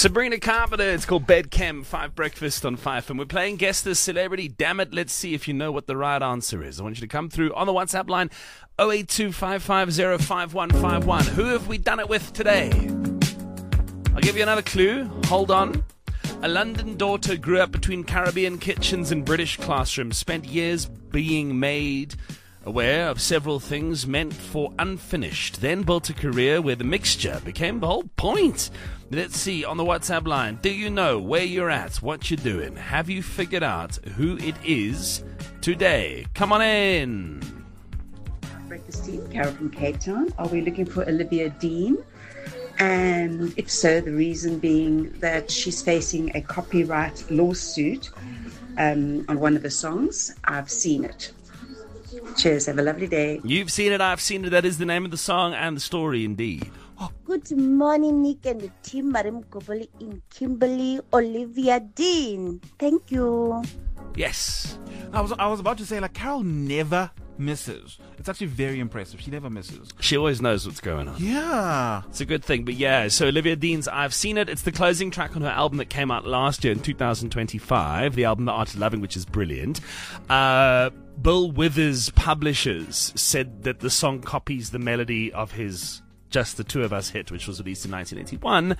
Sabrina Carpenter, it's called Bedchem, 5 Breakfast on 5, and we're playing Guess the Celebrity. Damn it, let's see if you know what the right answer is. I want you to come through on the WhatsApp line 0825505151. Who have we done it with today? I'll give you another clue. Hold on. A London daughter grew up between Caribbean kitchens and British classrooms, spent years being made aware of several things meant for unfinished, then built a career where the mixture became the whole point. Let's see on the WhatsApp line. Do you know where you're at, what you're doing? Have you figured out who it is today? Come on in. Breakfast team, Carol from Cape Town. Are we looking for Olivia Dean? And if so, the reason being that she's facing a copyright lawsuit on one of her songs. I've seen it. Cheers, have a lovely day. You've seen it, I've seen it. That is the name of the song and the story indeed. Good morning, Nick and the team. Marim Koboli in Kimberley, Olivia Dean. Thank you. Yes. I was about to say, like, Carol never misses. It's actually very impressive. She never misses. She always knows what's going on. Yeah. It's a good thing. But yeah, so Olivia Dean's I've Seen It. It's the closing track on her album that came out last year in 2025. The album The Art of Loving, which is brilliant. Bill Withers Publishers said that the song copies the melody of his Just the Two of Us hit, which was released in 1981.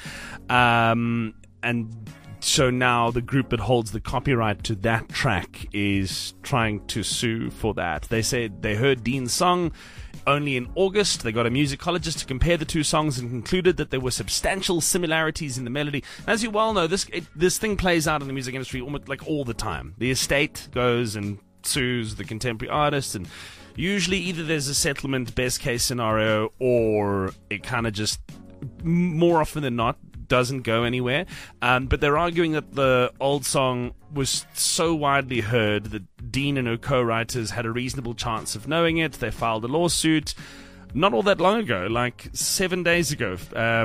And so now the group that holds the copyright to that track is trying to sue for that. They said they heard Dean's song only in August. They got a musicologist to compare the two songs and concluded that there were substantial similarities in the melody. As you well know, this thing plays out in the music industry almost like all the time. The estate goes and sues the contemporary artists, and usually either there's a settlement, best case scenario, or it kind of just, more often than not, doesn't go anywhere. But they're arguing that the old song was so widely heard that Dean and her co-writers had a reasonable chance of knowing it. They filed a lawsuit not all that long ago, like 7 days ago.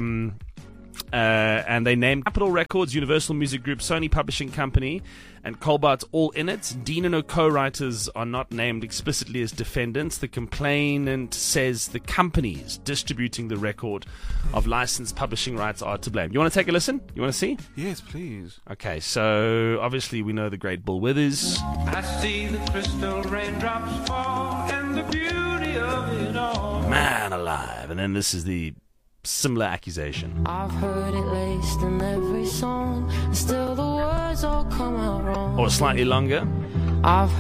And they named Capitol Records, Universal Music Group, Sony Publishing Company, and Colbart all in it. Dean and her co-writers are not named explicitly as defendants. The complainant says the companies distributing the record of licensed publishing rights are to blame. You want to take a listen? You want to see? Yes, please. Okay, so obviously we know the great Bill Withers. I see the crystal raindrops fall and the beauty of it all. Man alive. And then this is the similar accusation. I've heard it laced in every song, and still the words all come out wrong. Or slightly longer. I've